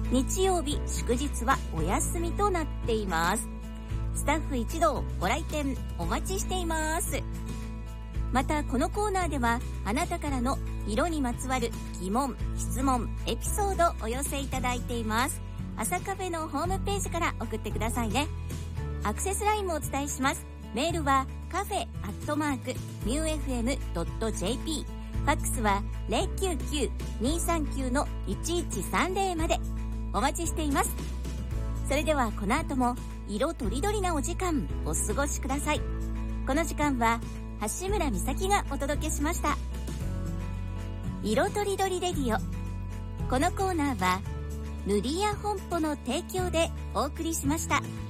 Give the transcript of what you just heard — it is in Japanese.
日曜日祝日はお休みとなっています。スタッフ一同ご来店お待ちしています。またこのコーナーではあなたからの色にまつわる疑問、質問、エピソードをお寄せいただいています。朝カフェのホームページから送ってくださいね。アクセスラインもお伝えします。メールはcafe@newfm.jp、 ファックスは 099-239-1130 までお待ちしています。それではこの後も色とりどりなお時間お過ごしください。この時間は橋村美咲がお届けしました。色とりどりレディオ、このコーナーは塗り屋本舗の提供でお送りしました。